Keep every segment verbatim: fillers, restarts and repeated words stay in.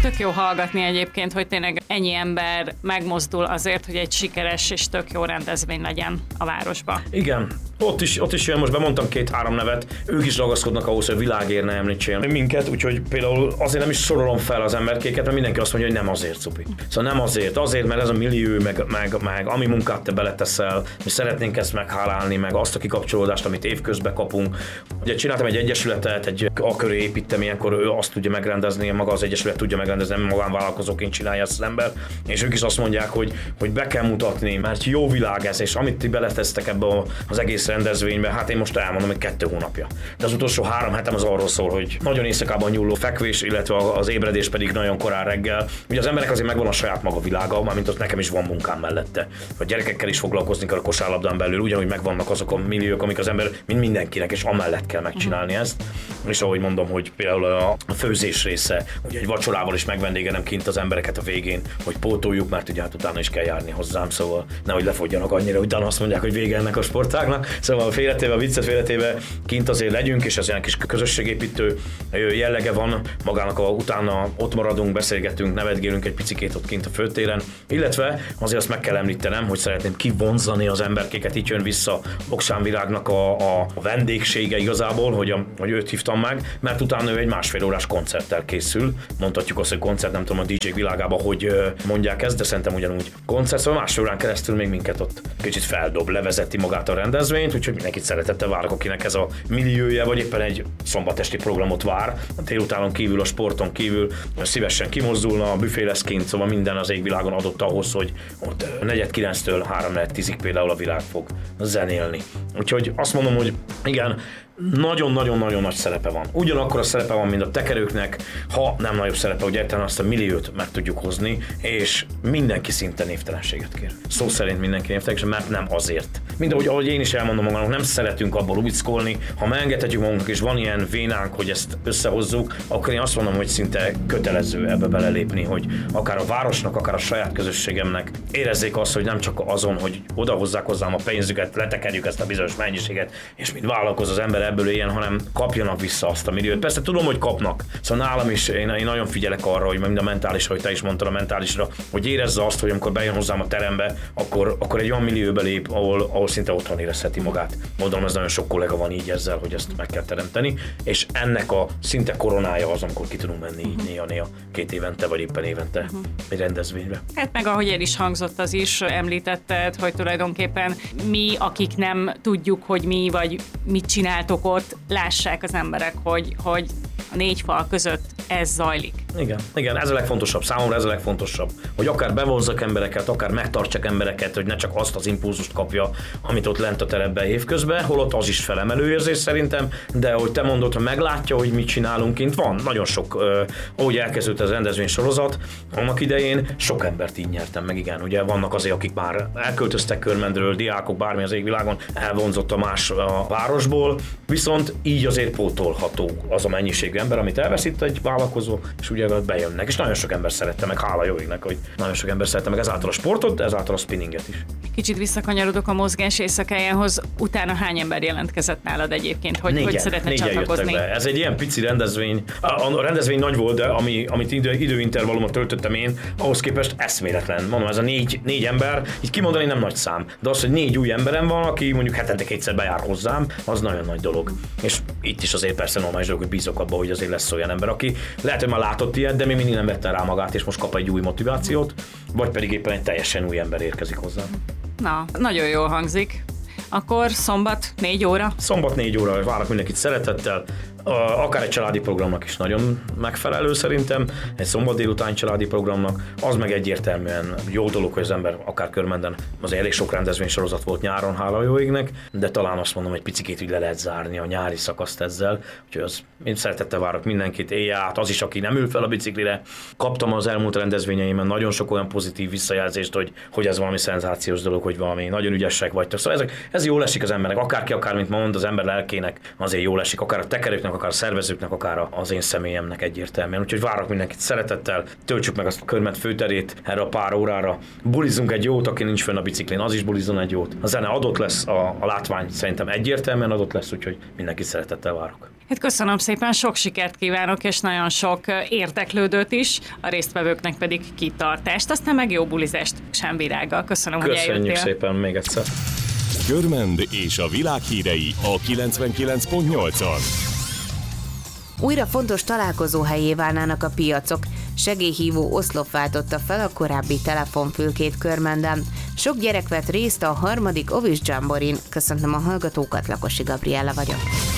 tök jó hallgatni egyébként, hogy tényleg ennyi ember megmozdul azért, hogy egy sikeres és tök jó rendezvény legyen a városba. Igen. Ott is, ott is jön, most bemondtam két-három nevet, ők is ragaszkodnak ahhoz, hogy világért ne említsél minket, úgyhogy például azért nem is sorolom fel az emberkéket, mert mindenki azt mondja, hogy nem azért, Cupi. Szóval nem azért, azért, mert ez a millió, meg, meg, meg ami munkát te beleteszel, mi szeretnénk ezt meghálálni, meg azt a kikapcsolódást, amit évközben kapunk. Ugye csináltam egy egyesületet, egy a köré építem, ilyenkor ő azt tudja megrendezni, maga az egyesület tudja megrendezni, nem magánvállalkozóként csinálja ezt az ember, és ők is azt mondják, hogy, hogy be kell mutatni, mert jó világ ez, és amit ti beletesztek ebbe az egész rendezvénybe, hát én most elmondom, hogy kettő hónapja. De az utolsó három hetem az arról szól, hogy nagyon éjszakában nyúló fekvés, illetve az ébredés pedig nagyon korán reggel. Ugye az emberek azért megvan a saját maga világa, mármint ott nekem is van munkám mellette. A gyerekekkel is foglalkozni kell a kosárlabdán belül, ugyanúgy megvannak azok a milliók, amik az ember, mint mindenkinek, és amellett kell megcsinálni ezt. És ahogy mondom, hogy például a főzés része, ugye egy vacsorával is megvendégenem kint az embereket a végén, hogy pótoljuk, mert ugye hát utána is kell járni hozzám, szóval nehogy lefogjanak annyira, hogy utána azt mondják, hogy vége ennek a sportágnak. Szóval félretéve, a viccet félretéve kint azért legyünk, és ez ilyen kis közösségépítő jellege van, magának a, utána ott maradunk, beszélgetünk, nevetgélünk egy picikét ott kint a főtéren, illetve azért azt meg kell említenem, hogy szeretném kivonzani az emberkéket, így jön vissza Oksán Virágnak a, a, a vendégsége igazából, hogy, a, hogy őt hívtam meg, mert utána ő egy másfél órás koncerttel készül, mondhatjuk azt, hogy koncert, nem tudom a dé dzsé-k világában, hogy mondják ezt, de szerintem ugyanúgy koncert, szóval másfél órán keresztül még minket ott kicsit feldob, levezeti magát a rendezvényt, úgyhogy mindenkit szeretettel várok, akinek ez a milliója, vagy éppen egy szombatesti programot vár, a délutánon kívül, a sporton kívül szívesen kimozdulna, a büfé lesz kint, szóval minden az égvilágon adott ahhoz, hogy ott negyed kilenctől három negyed tízig például a világ fog zenélni. Úgyhogy azt mondom, hogy igen, nagyon-nagyon-nagyon nagy szerepe van. Ugyanakkor a szerepe van, mint a tekerőknek, ha nem nagyobb szerepe, hogy egyáltalán azt a milliót meg tudjuk hozni, és mindenki szinte névtelenséget kér. Szó szerint mindenki névtelenséget, mert nem azért. Mint ahogy, ahogy én is elmondom magának, nem szeretünk abból ubickolni, ha megengedhetjük magunknak, és van ilyen vénánk, hogy ezt összehozzuk, akkor én azt mondom, hogy szinte kötelező ebbe belelépni, hogy akár a városnak, akár a saját közösségemnek érezzék azt, hogy nem csak azon, hogy odahozzák hozzám a pénzüket, letekerjük ezt a bizonyos mennyiséget, és mint vállalkozó az ember ebből éljen, hanem kapjanak vissza azt a milliót. Persze tudom, hogy kapnak. Szóval nálam is én, én nagyon figyelek arra, hogy mind a mentális, hogy te is mondtad a mentálisra, hogy érezze azt, hogy amikor bejön hozzám a terembe, akkor, akkor egy olyan millióbe lép, ahol, ahol szinte otthon érezheti magát. Mondom, ez nagyon sok kollega van így ezzel, hogy ezt meg kell teremteni, és ennek a szinte koronája az, amikor ki tudunk menni így néha-néha két évente, vagy éppen évente uh-huh. egy rendezvényre. Hát meg ahogy el is hangzott, az is említetted, hogy tulajdonképpen mi, akik nem tudjuk, hogy mi, vagy mit csináltok ott, lássák az emberek, hogy, hogy a négy fal között ez zajlik. Igen, igen, ez a legfontosabb, számomra ez a legfontosabb, hogy akár bevonzzak embereket, akár megtartsak embereket, hogy ne csak azt az impulzust kapja, amit ott lent a terepben évközben, holott az is felemelő érzés szerintem, de hogy te mondod, ha meglátja, hogy mit csinálunk kint, van nagyon sok, uh, ahogy elkezdődött az rendezvény sorozat, annak idején sok embert így nyertem meg, igen, ugye vannak azért, akik már elköltöztek Körmendről, diákok, bármi az égvilágon, elvonzott a más a városból, viszont így azért pótolható az a mennyiségű ember, amit elveszít egy vállalkozó, és ugye bejönnek, és nagyon sok ember szerette meg, hála jó égnek, hogy nagyon sok ember szerette meg ezáltal a sportot, ezáltal a spinninget is. Kicsit visszakanyarodok a mozgás éjszakájához, utána hány ember jelentkezett nálad egyébként, hogy, négyen, hogy szeretne négyen csatlakozni? Be. Ez egy ilyen pici rendezvény, a rendezvény nagy volt, de ami, amit idő, időintervallumot töltöttem én, ahhoz képest eszméletlen. Mondom, ez a négy, négy ember, így kimondani nem nagy szám, de az, hogy négy új emberem van, aki mondjuk hetente kétszer bejár hozzám, az nagyon nagy dolog. És itt is azért persze normális dolog, hogy bízok abba, hogy azért lesz olyan ember, aki lehet, hogy már látott ilyet, de még mindig nem vette rá magát, és most kap egy új motivációt, vagy pedig éppen egy teljesen új ember érkezik hozzám. Na, nagyon jól hangzik. Akkor szombat négy óra? Szombat négy óra, várok mindenkit szeretettel. Akár egy családi programnak is nagyon megfelelő szerintem, egy szombat délután családi programnak, az meg egyértelműen jó dolog, hogy az ember akár Körmenden, azért elég sok rendezvénysorozat volt nyáron, hála jó égnek, de talán azt mondom, hogy picikét úgy le lehet zárni a nyári szakaszt ezzel, úgyhogy az, én szeretettel várok mindenkit, éjjel át, az is, aki nem ül fel a biciklire. Kaptam az elmúlt rendezvényeimen nagyon sok olyan pozitív visszajelzést, hogy, hogy ez valami szenzációs dolog, hogy valami nagyon ügyesek vagytok. Szóval ez, ez jól esik az embernek, akárki, akár mint mond, az ember lelkének azért jól esik, akár a tekerőknek, akár a szervezőknek, akár az én személyemnek egyértelműen. Úgyhogy várok mindenkit szeretettel, töltsük meg azt a Körmed főterét erre a pár órára. Bulizunk egy jót, aki nincs fenn a biciklén, az is bulizzon egy jót. A zene adott lesz, a, a látvány szerintem egyértelműen adott lesz, úgyhogy mindenkit szeretettel várok. Hát köszönöm szépen, sok sikert kívánok, és nagyon sok érdeklődőt is, a résztvevőknek pedig kitartást, aztán meg jó bulizást Sánvirággal. Köszönöm, Köszönjük hogy eljöttél. szépen még egyszer. Körmend és a világ hírei a kilencvenkilenc pont nyolcon. Újra fontos találkozóhelyé válnának a piacok. Segélyhívó oszlop váltotta fel a korábbi telefonfülkét Körmenden. Sok gyerek vett részt a harmadik Ovis Jamborin. Köszöntöm a hallgatókat, Lakosi Gabriella vagyok.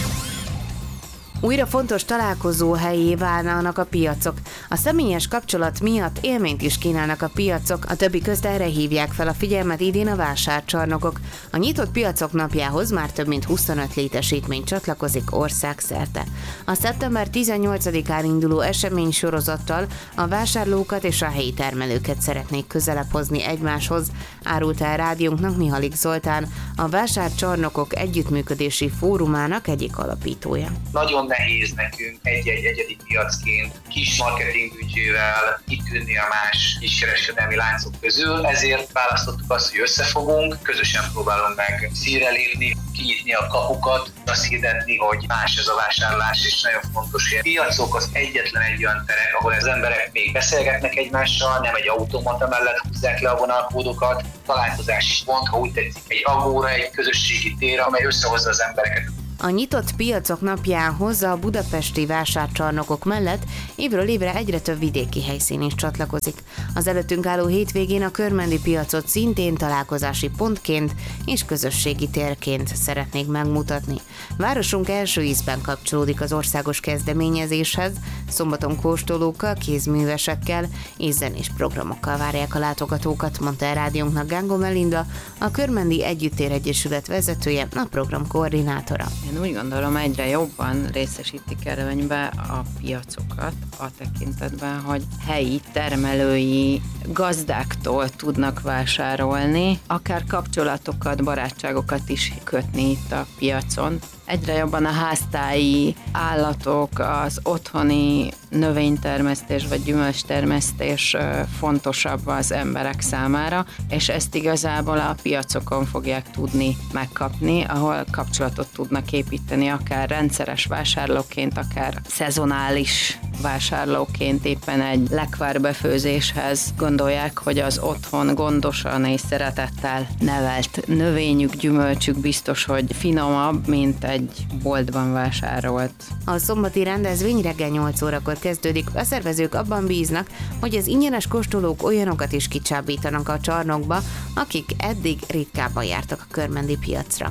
Újra fontos találkozóhelyé válnának a piacok. A személyes kapcsolat miatt élményt is kínálnak a piacok, a többi közt erre hívják fel a figyelmet idén a vásárcsarnokok. A nyitott piacok napjához már több mint huszonöt létesítmény csatlakozik országszerte. A szeptember tizennyolcadikán induló esemény sorozattal a vásárlókat és a helyi termelőket szeretnék közelebb hozni egymáshoz, árult el rádiónknak Mihalik Zoltán, a Vásárcsarnokok Együttműködési Fórumának egyik alapítója. Nagyon nehéz nekünk egy-egy egyedi piacként kis marketingbüdzsével kitűnni a más kiskereskedelmi láncok közül, ezért választottuk azt, hogy összefogunk, közösen próbálunk meg színre lépni, kinyitni a kapukat, azt hirdetni, hogy más ez a vásárlás, és nagyon fontos, hogy a piacok az egyetlen egy olyan terek, ahol az emberek még beszélgetnek egymással, nem egy automata mellett húzzák le a vonalkódokat, találkozási pont, ha úgy tetszik, egy agóra, egy közösségi tér, amely összehozza az embereket. A nyitott piacok napjához a budapesti vásárcsarnokok mellett évről évre egyre több vidéki helyszín is csatlakozik. Az előttünk álló hétvégén a körmendi piacot szintén találkozási pontként és közösségi térként szeretnék megmutatni. Városunk első ízben kapcsolódik az országos kezdeményezéshez, szombaton kóstolókkal, kézművesekkel és zenés programokkal várják a látogatókat, mondta a rádiónknak Gángó Melinda, a Körmendi Együttér Egyesület vezetője, a program koordinátora. Én úgy gondolom, egyre jobban részesítik előnybe a piacokat a tekintetben, hogy helyi termelői gazdáktól tudnak vásárolni, akár kapcsolatokat, barátságokat is kötni itt a piacon. Egyre jobban a háztáji állatok, az otthoni növénytermesztés vagy gyümölcstermesztés fontosabb az emberek számára, és ezt igazából a piacokon fogják tudni megkapni, ahol kapcsolatot tudnak építeni, akár rendszeres vásárlóként, akár szezonális vásárlóként, éppen egy lekvárbefőzéshez gondolják, hogy az otthon gondosan és szeretettel nevelt növényük, gyümölcsük biztos, hogy finomabb, mint egy boltban vásárolt. A szombati rendezvény reggel nyolc órakor kezdődik. A szervezők abban bíznak, hogy az ingyenes kóstolók olyanokat is kicsábítanak a csarnokba, akik eddig ritkábban jártak a körmendi piacra.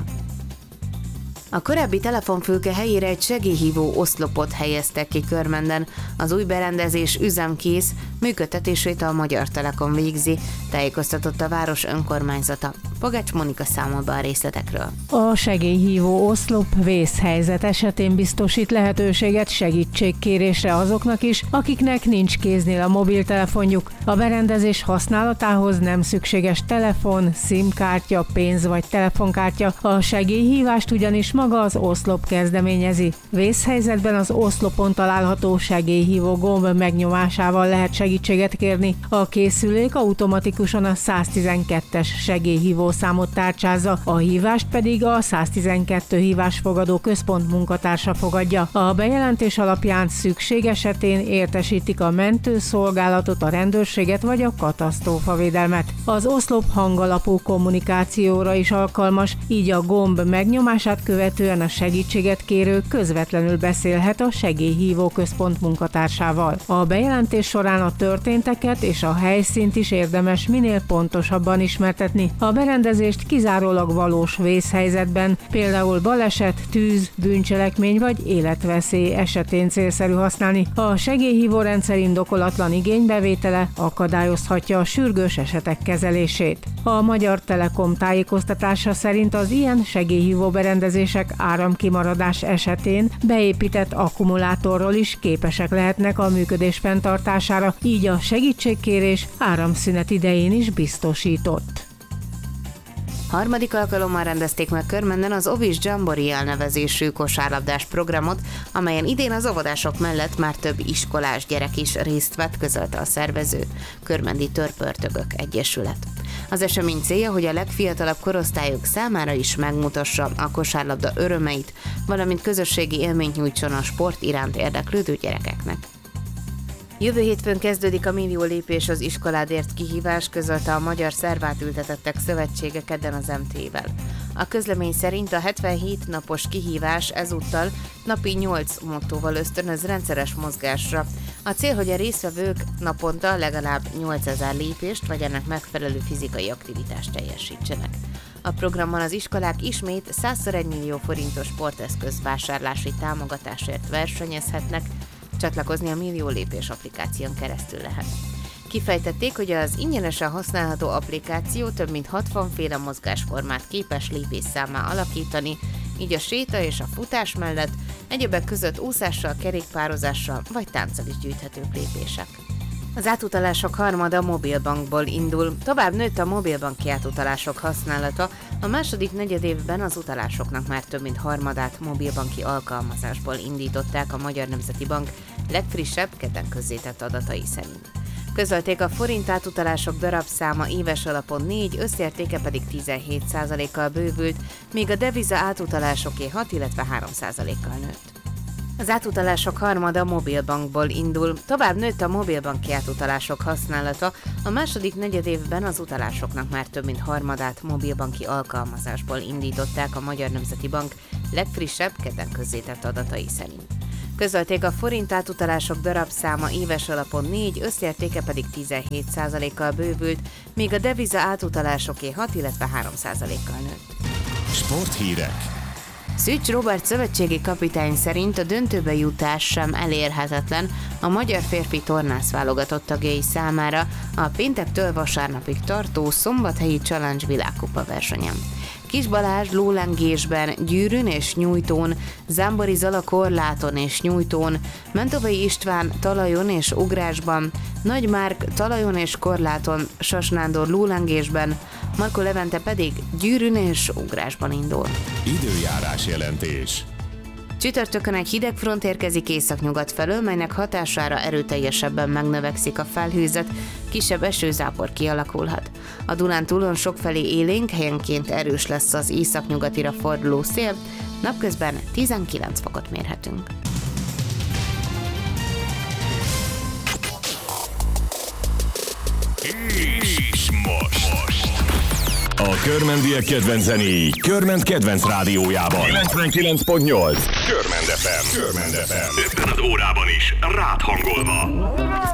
A korábbi telefonfülke helyére egy segélyhívó oszlopot helyeztek ki Körmenden. Az új berendezés üzemkész, működtetését a Magyar Telekom végzi, tájékoztatott a város önkormányzata. Pogács Monika számol be a részletekről. A segélyhívó oszlop vészhelyzet esetén biztosít lehetőséget segítségkérésre azoknak is, akiknek nincs kéznél a mobiltelefonjuk. A berendezés használatához nem szükséges telefon, SIM-kártya, pénz vagy telefonkártya. A segélyhívást ugyanis maga az oszlop kezdeményezi. Vészhelyzetben az oszlopon található segélyhívó gomb megnyomásával lehet segítséget kérni. A készülék automatikusan a száztizenkettes segélyhívó számot tárcsázza, a hívást pedig a száztizenkettő hívásfogadó központ munkatársa fogadja. A bejelentés alapján szükség esetén értesítik a mentőszolgálatot, a rendőrséget vagy a katasztrófavédelmet. Az oszlop hangalapú kommunikációra is alkalmas, így a gomb megnyomását követően a segítséget kérő közvetlenül beszélhet a segélyhívó központ munkatársával. A bejelentés során a történteket és a helyszínt is érdemes minél pontosabban ismertetni. A berendezést kizárólag valós vészhelyzetben, például baleset, tűz, bűncselekmény vagy életveszély esetén célszerű használni. A segélyhívó rendszer indokolatlan igénybevétele akadályozhatja a sürgős esetek kezelését. A Magyar Telekom tájékoztatása szerint az ilyen segélyhívó berendezések áramkimaradás esetén beépített akkumulátorról is képesek lehetnek a működés fenntartására, így a segítségkérés áramszünet idején is biztosított. Harmadik alkalommal rendezték meg Körmenden az Ovis Jamboree elnevezésű kosárlabdás programot, amelyen idén az óvodások mellett már több iskolás gyerek is részt vett, közölte a szervező, Körmendi Törpörtögök Egyesület. Az esemény célja, hogy a legfiatalabb korosztályok számára is megmutassa a kosárlabda örömeit, valamint közösségi élményt nyújtson a sport iránt érdeklődő gyerekeknek. Jövő hétfőn kezdődik a millió lépés az iskoládért kihívás, közölte a Magyar Szervátültetettek Szövetsége kedden az em té vel. A közlemény szerint a hetvenhét napos kihívás ezúttal napi nyolc mottóval ösztönöz rendszeres mozgásra. A cél, hogy a résztvevők naponta legalább nyolcezer lépést vagy ennek megfelelő fizikai aktivitást teljesítsenek. A programban az iskolák ismét százszor egy millió forintos sporteszköz vásárlási támogatásért versenyezhetnek, csatlakozni a Millió Lépés applikáción keresztül lehet. Kifejtették, hogy az ingyenesen használható applikáció több mint hatvan féle mozgásformát képes lépésszámmá alakítani, így a séta és a futás mellett egyebek között úszással, kerékpározással vagy tánccal is gyűjthetők lépések. Az átutalások harmada mobilbankból indul, tovább nőtt a mobilbanki átutalások használata, a második negyedévben az utalásoknak már több mint harmadát mobilbanki alkalmazásból indították a Magyar Nemzeti Bank legfrissebb, kedden közzétett adatai szerint. Közölték, a forint átutalások darabszáma éves alapon négy, összértéke pedig tizenhét százalékkal bővült, míg a deviza átutalásoké hat, illetve három százalékkal nőtt. Az átutalások harmada mobilbankból indul, tovább nőtt a mobilbanki átutalások használata, a második negyedévben az utalásoknak már több mint harmadát mobilbanki alkalmazásból indították a Magyar Nemzeti Bank legfrissebb, kedden közzétett adatai szerint. Közölték, a forint átutalások darabszáma éves alapon négy, összértéke pedig tizenhét százalékkal bővült, míg a deviza átutalásoké hat, illetve három százalékkal nőtt. Sporthírek. Szűcs Róbert szövetségi kapitány szerint a döntőbe jutás sem elérhetetlen a magyar férfi tornász válogatott tagjai számára a péntektől vasárnapig tartó Szombathelyi Challenge világkupa versenyen. Kis Balázs lólengésben, gyűrűn és nyújtón, Zámbori Zala korláton és nyújtón, Mentovai István talajon és ugrásban, Nagy Márk talajon és korláton, Sas Nándor lólengésben, Marko Levente pedig gyűrűn és ugrásban indul. Időjárás jelentés. Csütörtökön egy hideg front érkezik északnyugat felől, melynek hatására erőteljesebben megnövekszik a felhőzet, kisebb esőzápor kialakulhat. A Dunántúlon sokfelé élénk, helyenként erős lesz az északnyugatira forduló szél, napközben tizenkilenc fokot mérhetünk. És most. A körmendiek kedvenc zenéi Körment kedvenc rádiójában. kilencvenkilenc pont nyolc. Körmend ef em. Körmend ef em. Ebben az órában is rád hangolva.